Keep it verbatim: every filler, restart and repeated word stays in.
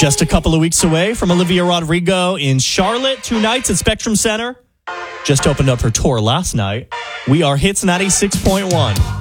Just a couple of weeks away from Olivia Rodrigo in Charlotte, two nights at Spectrum Center. Just opened up her tour last night. We are Hits ninety-six point one.